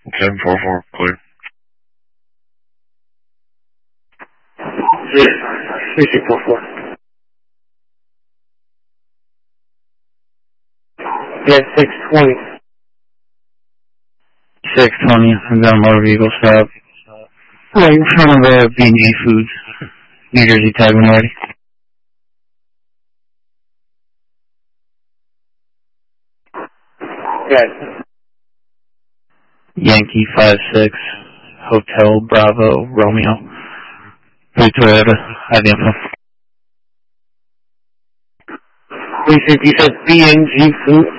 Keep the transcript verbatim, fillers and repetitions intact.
ten four four, clear. Three, three six four four. Yeah, six twenty. six twenty, I'm down motor vehicle stop. Right in front of uh, B and G Foods, New Jersey tag when ready. Yes. Yankee five six, Hotel Bravo Romeo. Three Toyota, I D info. Please, if you said B and G Foods.